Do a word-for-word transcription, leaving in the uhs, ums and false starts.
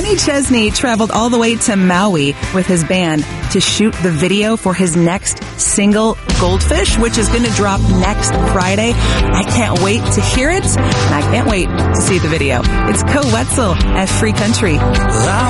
Kenny Chesney traveled all the way to Maui with his band to shoot the video for his next single, Goldfish, which is going to drop next Friday. I can't wait to hear it, and I can't wait to see the video. It's Co Wetzel at Free Country.